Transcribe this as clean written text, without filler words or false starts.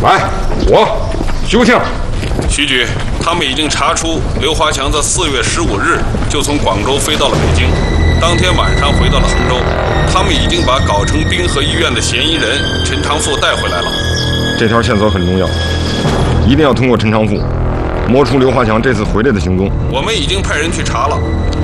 来，我休庆。 徐局，他们已经查出刘华强在4月15日就从广州飞到了北京，当天晚上回到了衡州。他们已经把搞成滨河医院的嫌疑人陈长富带回来了。 这条线索很重要，一定要通过陈长富摸出刘华强这次回来的行踪。 我们已经派人去查了，